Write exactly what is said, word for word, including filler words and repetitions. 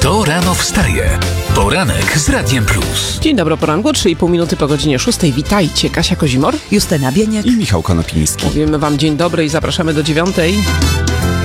Kto rano wstaje? Poranek z Radiem Plus. Dzień dobry, poranku, trzy i pół minuty po godzinie szóstej. Witajcie, Kasia Kozimor, Justyna Bieniek i Michał Konopiński. Mówimy wam dzień dobry i zapraszamy do dziewiątej.